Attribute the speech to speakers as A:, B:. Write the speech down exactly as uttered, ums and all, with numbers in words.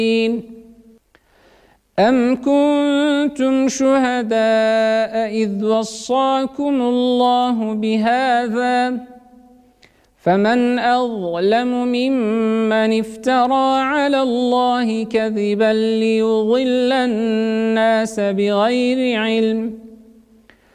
A: أَمْ كُنْتُمْ شُهَدَاءَ إِذْ وَصَّاكُمُ اللَّهُ بِهَذَا فَمَنْ أَظْلَمُ مِمَّنِ افْتَرَى عَلَى اللَّهِ كَذِبًا لِيُضِلَّ النَّاسَ بِغَيْرِ عِلْمٍ